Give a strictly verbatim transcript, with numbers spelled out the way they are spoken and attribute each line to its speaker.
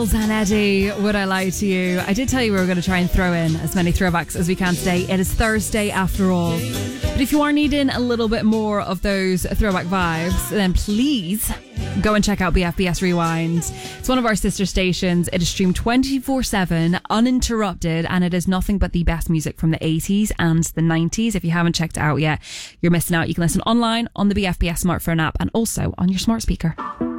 Speaker 1: Miles and Eddie, Would I Lie to You? I did tell you we were going to try and throw in as many throwbacks as we can today. It is Thursday after all. But if you are needing a little bit more of those throwback vibes, then please go and check out B F B S Rewind. It's one of our sister stations. It is streamed twenty-four seven, uninterrupted, and it is nothing but the best music from the eighties and the nineties. If you haven't checked it out yet, you're missing out. You can listen online on the B F B S smartphone app and also on your smart speaker.